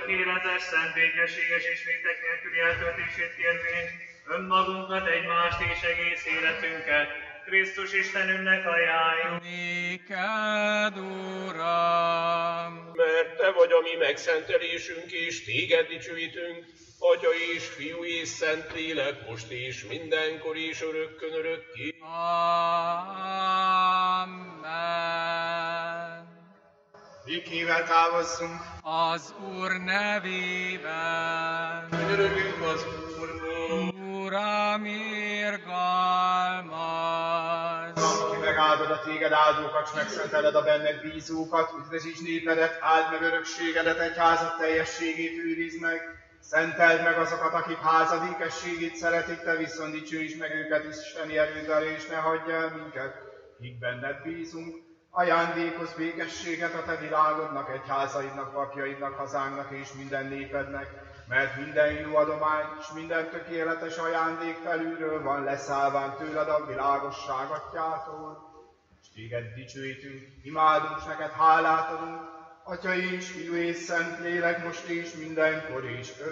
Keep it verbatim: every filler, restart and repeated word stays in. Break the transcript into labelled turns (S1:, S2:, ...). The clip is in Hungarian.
S1: tökéletes, szent, békességes és vétek nélküli eltöltését kérvén, önmagunkat, egymást és egész életünket Krisztus Istenünknek ajánljuk.
S2: Néked, Uram!
S3: Mert Te vagy a mi megszentelésünk, és Téged dicsőítünk, Atya és Fiú és Szentlélek, most és mindenkor és örökkön örökké.
S2: Amen.
S4: Békével távozzunk.
S2: Az Úr nevében.
S3: Örülünk az Úrból.
S2: Uram, irgalmaz.
S4: Uram, ki megáldod a téged áldókat, s megszenteled a benned bízókat, üdvözíts népedet, áld meg örökségedet, egyházad teljességét őrizd meg. Szenteld meg azokat, akik házad ékességét szeretik, te viszont dicsőítsd meg őket isteni erőddel, és ne hagyj el minket, kik benned bízunk. Ajándékozz békességet a te világodnak, egyházaidnak, papjaidnak, hazánknak és minden népednek, mert minden jó adomány és minden tökéletes ajándék felülről van leszállván tőled a világosság atyától. És téged dicsőítünk, imádunk, s neked hálát adunk, Atya és Fiú és Szentlélek, most és mindenkor és örökké.